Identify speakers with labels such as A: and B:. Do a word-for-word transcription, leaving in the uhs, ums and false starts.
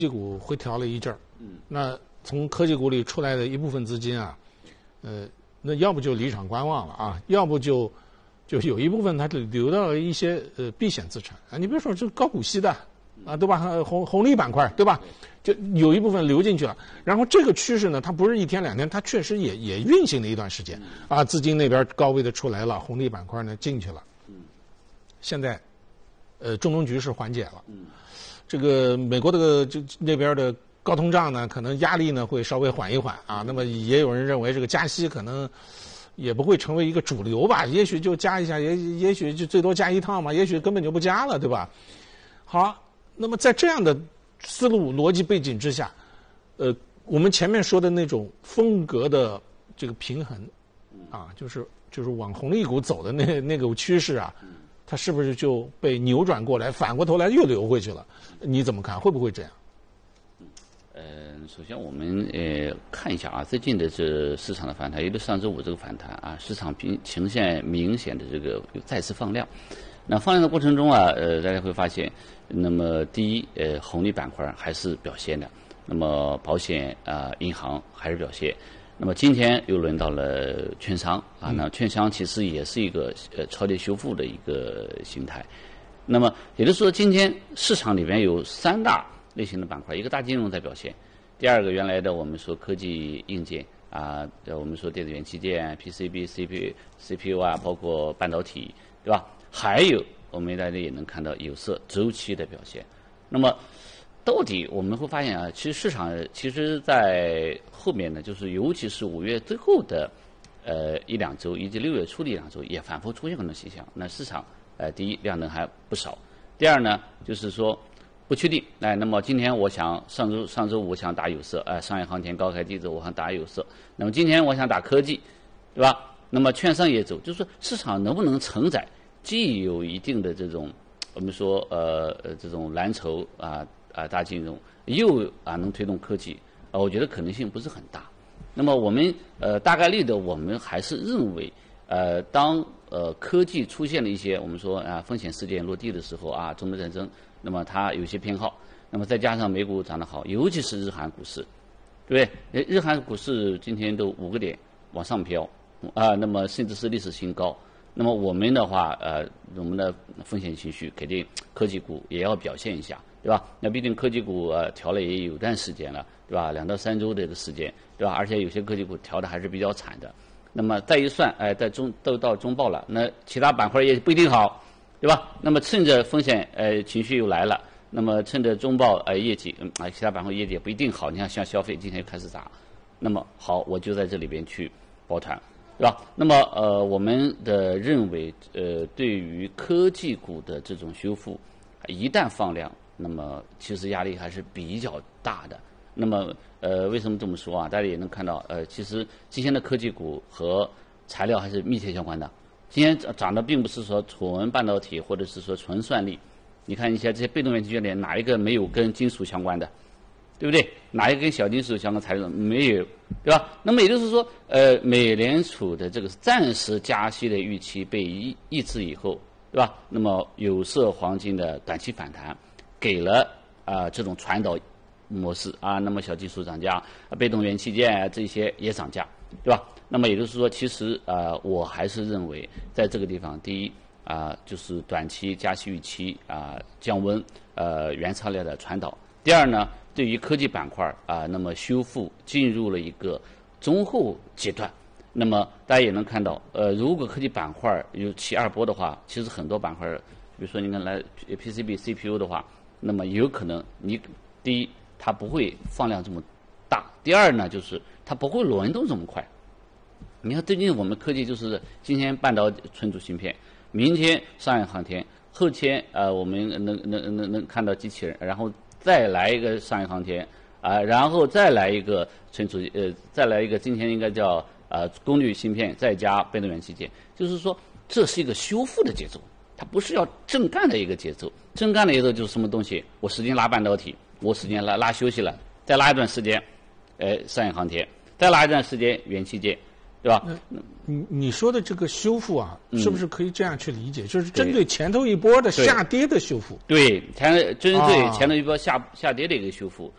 A: 技股回调了一阵儿，嗯，那从科技股里出来的一部分资金啊，呃，那要不就离场观望了啊，要不就就有一部分它流到了一些呃避险资产啊，你比如说这高股息的啊，对吧？红红利板块，对吧？就有一部分流进去了。然后这个趋势呢，它不是一天两天，它确实也也运行了一段时间啊，资金那边高位的出来了，红利板块呢进去了。现在，呃，中东局势缓解了。这个美国的这那边的高通胀呢，可能压力呢会稍微缓一缓啊。那么也有人认为这个加息可能也不会成为一个主流吧，也许就加一下，也也许就最多加一趟嘛，也许根本就不加了，对吧？好，那么在这样的思路逻辑背景之下，呃，我们前面说的那种风格的这个平衡啊，就是就是往红利股走的那那个趋势啊。它是不是就被扭转过来，反过头来又流回去了？你怎么看？会不会这样？
B: 呃，首先我们呃看一下啊，最近的这市场的反弹，尤其上周五这个反弹啊，市场平呈现明显的这个再次放量。那放量的过程中啊，呃，大家会发现，那么第一，呃，红利板块还是表现的，那么保险啊、呃、银行还是表现。那么今天又轮到了券商啊，那券商其实也是一个呃超跌修复的一个形态。那么也就是说，今天市场里边有三大类型的板块，一个大金融在表现，第二个原来的我们说科技硬件啊，我们说电子元器件、P C B、C P U、C P U 啊，包括半导体，对吧？还有我们大家也能看到有色周期的表现。那么到底我们会发现啊，其实市场其实在后面呢，就是尤其是五月最后的呃一两周，以及六月初的一两周，也反复出现很多现象。那市场呃，第一量能还不少，第二呢，就是说不确定。哎，那么今天我想上周上周五想打有色，哎、呃，商业航天高开低走，我想打有色。那么今天我想打科技，对吧？那么券商也走，就是说市场能不能承载，既有一定的这种我们说呃呃这种蓝筹啊。啊，大金融又啊能推动科技，啊，我觉得可能性不是很大。那么我们呃大概率的，我们还是认为，呃，当呃科技出现了一些我们说啊风险事件落地的时候啊，中美战争，那么它有些偏好，那么再加上美股涨得好，尤其是日韩股市，对不对？日韩股市今天都五个点往上飘啊，那么甚至是历史新高。那么我们的话，呃，我们的风险情绪肯定科技股也要表现一下。对吧？那毕竟科技股呃调了也有段时间了，对吧？两到三周的一个时间，对吧？而且有些科技股调的还是比较惨的。那么再一算，哎，在中都到中报了，那其他板块也不一定好，对吧？那么趁着风险呃情绪又来了，那么趁着中报呃业绩，嗯啊，其他板块业绩也不一定好。你看像消费今天又开始涨，那么好，我就在这里边去抱团，对吧？那么呃，我们的认为呃，对于科技股的这种修复，一旦放量。那么其实压力还是比较大的。那么呃，为什么这么说啊？大家也能看到，呃，其实今天的科技股和材料还是密切相关的。今天涨的并不是说纯半导体或者是说纯算力。你看一下这些被动元器件里哪一个没有跟金属相关的，对不对？哪一个跟小金属相关材料没有，对吧？那么也就是说，呃，美联储的这个暂时加息的预期被抑抑制以后，对吧？那么有色黄金的短期反弹。给了啊、呃、这种传导模式啊，那么小技术涨价，被动元器件、啊、这些也涨价，对吧？那么也就是说，其实啊、呃，我还是认为在这个地方，第一啊、呃、就是短期加息预期啊、呃、降温，呃原材料的传导；第二呢，对于科技板块啊、呃，那么修复进入了一个中后阶段。那么大家也能看到，呃，如果科技板块有起二波的话，其实很多板块，比如说你看来 P C B、C P U 的话。那么有可能你第一它不会放量这么大，第二呢就是它不会轮动这么快。你看最近我们科技就是今天半导体存储芯片，明天商业航天，后天呃我们能能能能看到机器人，然后再来一个商业航天啊、呃，然后再来一个存储呃再来一个今天应该叫呃功率芯片再加被动元器件，就是说这是一个修复的节奏。它不是要正干的一个节奏，正干的节奏就是什么东西？我使劲拉半导体，我使劲拉拉休息了，再拉一段时间，呃，商业航天，再拉一段时间元器件， 对吧？
A: 你你说的这个修复啊，
B: 嗯、
A: 是不是可以这样去理解？就是针对前头一波的下跌的修复。
B: 对，前针对前头一波下、啊、下跌的一个修复。